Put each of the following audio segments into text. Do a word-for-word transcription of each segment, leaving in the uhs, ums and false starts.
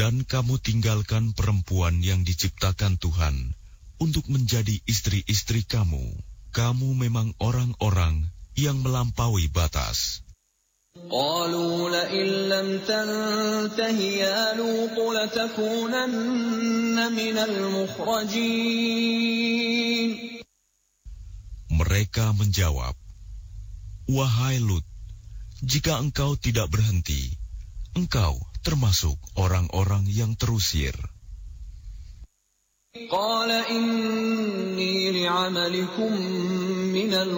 Dan kamu tinggalkan perempuan yang diciptakan Tuhan untuk menjadi istri-istri kamu. Kamu memang orang-orang yang melampaui batas. قالوا لئن لم تنته يا لوط لتكونن من المخرجين. Mereka menjawab, wahai Lut, jika engkau tidak berhenti, engkau termasuk orang-orang yang terusir. Qala inni li'amalikum minal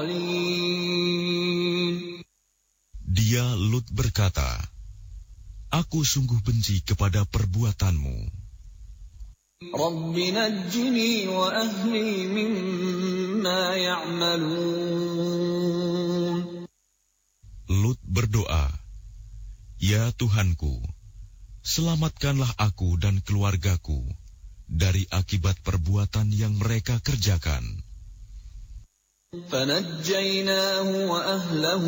qalin. Dia Lut berkata, aku sungguh benci kepada perbuatanmu. Rabbi najjini wa ahli mimma ya'malun. Lut berdoa, ya Tuhanku, selamatkanlah aku dan keluargaku dari akibat perbuatan yang mereka kerjakan. فَنَجَّيْنَاهُ وَأَهْلَهُ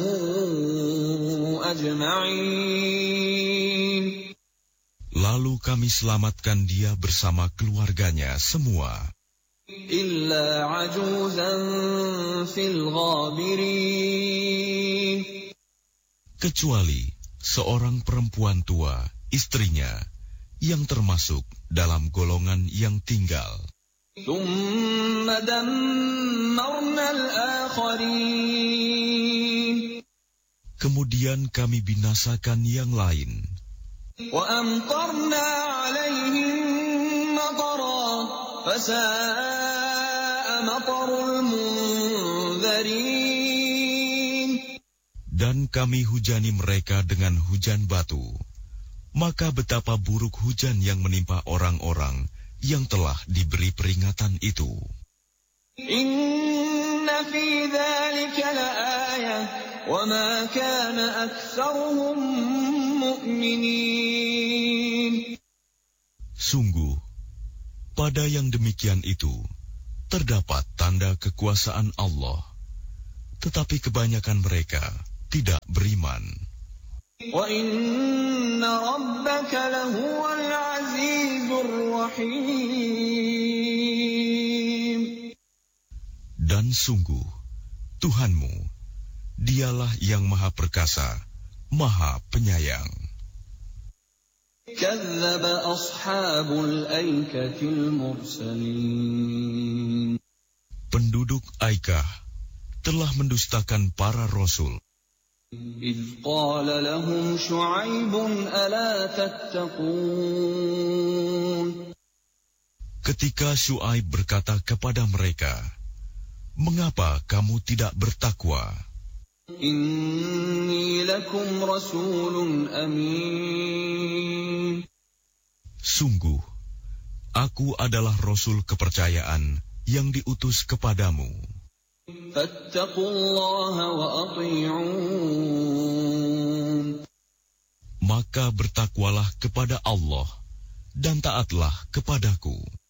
أَجْمَعِينَ. Lalu kami selamatkan dia bersama keluarganya semua. إِلَّا عَجُوزًا فِي الْغَابِرِينَ. Kecuali seorang perempuan tua, istrinya, yang termasuk dalam golongan yang tinggal. ثُمَّ دَمَّرْنَا الْآخَرِينَ. Kemudian kami binasakan yang lain. وَأَمْطَرْنَا عَلَيْهِمْ مَطَرًا فَسَاءَ مَطَرُ الْمُنذَرِينَ. Dan kami hujani mereka dengan hujan batu. Maka betapa buruk hujan yang menimpa orang-orang yang telah diberi peringatan itu. Inna fi dzalika laayah wa ma kana aktsaruhum mu'minin. Sungguh, pada yang demikian itu terdapat tanda kekuasaan Allah, tetapi kebanyakan mereka tidak beriman. Wa inna rabbaka lahuwal azizur rahim. Dan sungguh, Tuhanmu, dialah yang maha perkasa, maha penyayang. Kadzdzaba ashabul aikatil mursalin. Penduduk Aikah telah mendustakan para rasul. إِذْ قَالَ لَهُمْ شُعَيْبٌ أَلَا تَتَّقُونَ. Ketika Syuaib berkata kepada mereka, mengapa kamu tidak bertakwa? Inni lakum rasulun amin. Sungguh, aku adalah rasul kepercayaan yang diutus kepadamu. Fattaqullaha wa ati'un. Maka bertakwalah kepada Allah dan taatlah kepadaku.